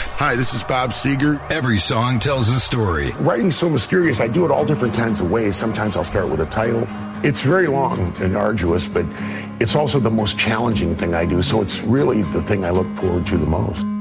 Hi, this is Bob Seger. Every song tells a story. Writing's so mysterious. I do it all different kinds of ways. Sometimes I'll start with a title. It's very long and arduous, but it's also the most challenging thing I do, so it's really the thing I look forward to the most.